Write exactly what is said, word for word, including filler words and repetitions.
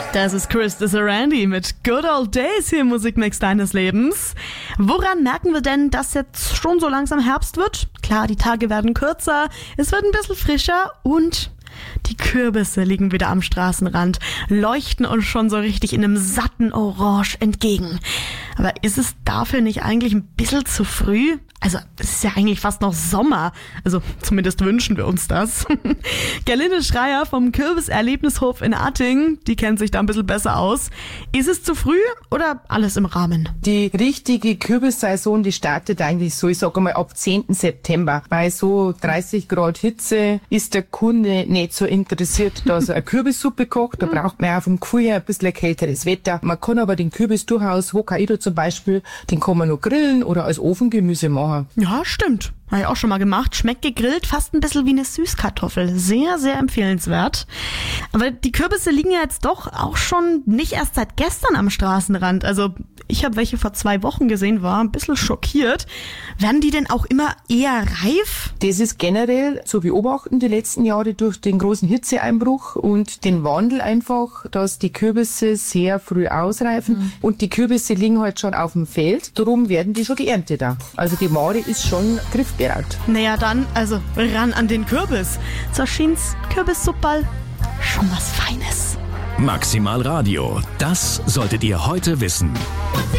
Das ist Chris Randy mit Good Old Days hier im Musikmix deines Lebens. Woran merken wir denn, dass jetzt schon so langsam Herbst wird? Klar, die Tage werden kürzer, es wird ein bisschen frischer und die Kürbisse liegen wieder am Straßenrand, leuchten uns schon so richtig in einem satten Orange entgegen. Aber ist es dafür nicht eigentlich ein bisschen zu früh? Also, es ist ja eigentlich fast noch Sommer. Also, zumindest wünschen wir uns das. Gerlinde Schreier vom Kürbiserlebnishof in Atting, die kennt sich da ein bisschen besser aus. Ist es zu früh oder alles im Rahmen? Die richtige Kürbissaison, die startet eigentlich so, ich sage mal, ab zehnten September. Bei so dreißig Grad Hitze ist der Kunde nicht so interessiert, dass er eine Kürbissuppe kocht. Da braucht man auch vom Frühjahr ein bisschen kälteres Wetter. Man kann aber den Kürbis durchaus, Hokkaido zum Beispiel, den kann man noch grillen oder als Ofengemüse machen. Ja, stimmt. Habe ich auch schon mal gemacht. Schmeckt gegrillt fast ein bisschen wie eine Süßkartoffel. Sehr, sehr empfehlenswert. Aber die Kürbisse liegen ja jetzt doch auch schon nicht erst seit gestern am Straßenrand. Also ich habe welche vor zwei Wochen gesehen, war ein bisschen schockiert. Werden die denn auch immer eher reif? Das ist generell zu beobachten die letzten Jahre durch den großen Hitzeeinbruch und den Wandel einfach, dass die Kürbisse sehr früh ausreifen. Mhm. Und die Kürbisse liegen halt schon auf dem Feld. Darum werden die schon geerntet da. Also die Ware ist schon griffbereit. Naja dann, also ran an den Kürbis. Zur Schiens Kürbissupperl, schon was Feines. Maximal Radio, das solltet ihr heute wissen.